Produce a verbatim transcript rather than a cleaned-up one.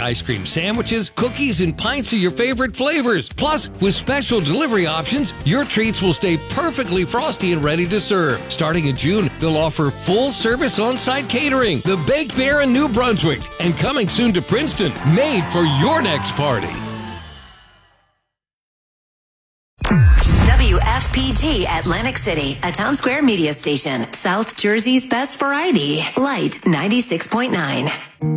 ice cream sandwiches, cookies, and pints of your favorite flavors. Plus, with special delivery options, your treats will stay perfectly frosty and ready to serve. Starting in June, they'll offer full-service on-site catering. The Baked Bear in New Brunswick, and coming soon to Princeton, made for your next party. W F P G Atlantic City, a Town Square media station. South Jersey's best variety. Light ninety-six point nine.